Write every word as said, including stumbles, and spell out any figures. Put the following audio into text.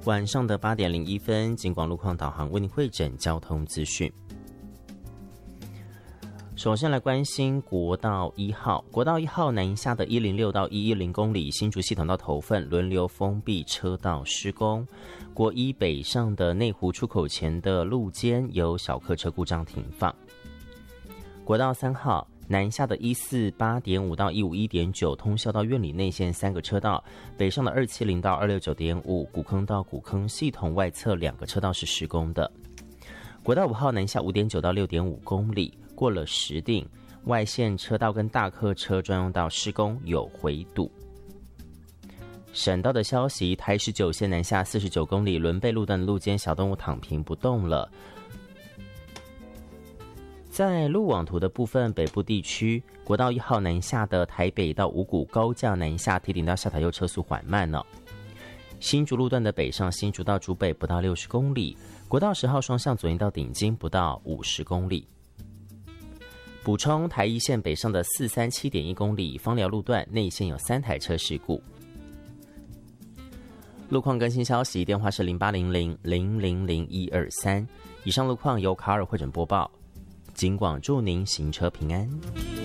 晚上的八点零一分，警广路况导航为您汇整交通资讯。首先来关心国道一号，国道一号南下的一零六到一一零公里，新竹系统到头份轮流封闭车道施工。国一北上的内湖出口前的路肩有小客车故障停放。国道三号南下的一四八点五到一五一点九，通宵到苑里内线三个车道，北上的二七零到二六九点五，古坑到古坑系统外侧两个车道是施工的。国道五号南下五点九到六点五公里，过了石碇外线车道跟大客车专用道施工有回堵。省道的消息，台十九线南下四十九公里，伦贝路段的路肩小动物躺平不动了。在路网图的部分，北部地区国道一号南下的台北到五股高架南下，提顶到下台右车速缓慢了。新竹路段的北上新竹到竹北不到六十公里，国道十号双向左营到顶金不到五十公里。补充台一线北上的四三七点一公里，芳寮路段内线有三台车事故。路况更新消息，电话是零八零零零零零一二三。以上路况由卡尔汇整播报，警广祝您行车平安。